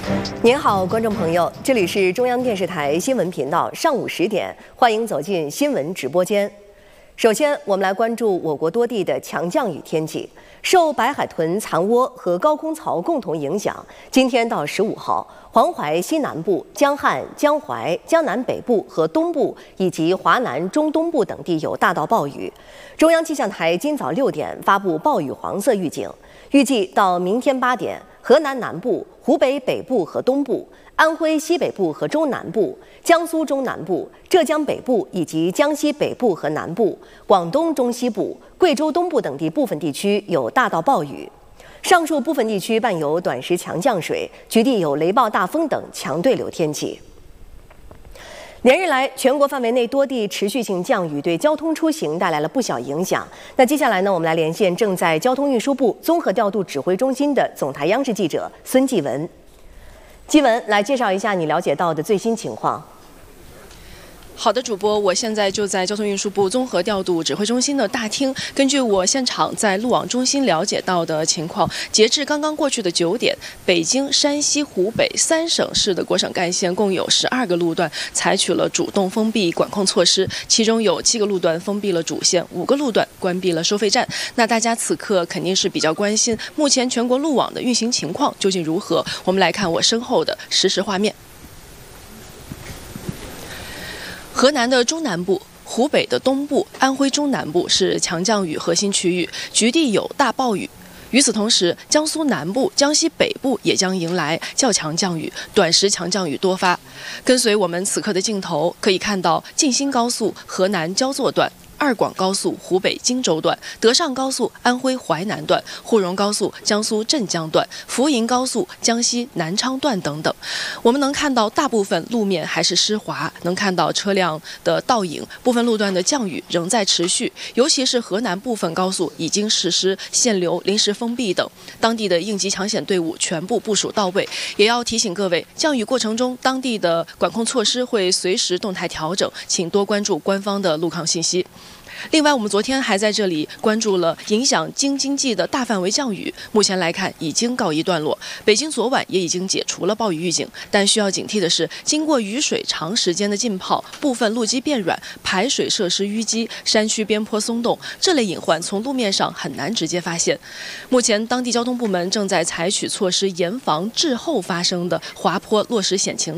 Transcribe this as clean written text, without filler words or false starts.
您好，观众朋友，这里是中央电视台新闻频道，上午10点，欢迎走进新闻直播间。首先，我们来关注我国多地的强降雨天气。受白海豚残涡和高空槽共同影响，今天到15号，黄淮西南部、江汉、江淮、江南北部和东部以及华南中东部等地有大到暴雨。中央气象台今早6点发布暴雨黄色预警，预计到明天8点，河南南部、湖北北部和东部、安徽西北部和中南部、江苏中南部、浙江北部以及江西北部和南部、广东中西部、贵州东部等地部分地区有大到暴雨。上述部分地区伴有短时强降水，局地有雷暴大风等强对流天气。连日来，全国范围内多地持续性降雨，对交通出行带来了不小影响。那接下来呢，我们来连线正在交通运输部综合调度指挥中心的总台央视记者孙继文。继文，来介绍一下你了解到的最新情况。 好的，主播，我现在就在交通运输部综合调度指挥中心的大厅。根据我现场在路网中心了解到的情况，截至刚刚过去的9点，北京、山西、湖北3省市的国省干线共有12个路段采取了主动封闭管控措施，其中有7个路段封闭了主线，5个路段关闭了收费站。那大家此刻肯定是比较关心目前全国路网的运行情况究竟如何。我们来看我身后的实时画面。河南的中南部、湖北的东部、安徽中南部是强降雨核心区域，局地有大暴雨。与此同时，江苏南部、江西北部也将迎来较强降雨，短时强降雨多发。跟随我们此刻的镜头，可以看到晋新高速河南焦作段、二广高速湖北荆州段、德尚高速安徽淮南段、沪蓉高速江苏镇江段、福银高速江西南昌段等等。我们能看到大部分路面还是湿滑，能看到车辆的倒影，部分路段的降雨仍在持续，尤其是河南部分高速已经实施限流、临时封闭等，当地的应急抢险队伍全部部署到位。也要提醒各位，降雨过程中当地的管控措施会随时动态调整，请多关注官方的路况信息。另外，我们昨天还在这里关注了影响京津冀的大范围降雨，目前来看已经告一段落。北京昨晚也已经解除了暴雨预警，但需要警惕的是，经过雨水长时间的浸泡，部分路基变软，排水设施淤积，山区边坡松动，这类隐患从路面上很难直接发现。目前，当地交通部门正在采取措施，严防滞后发生的滑坡落石险情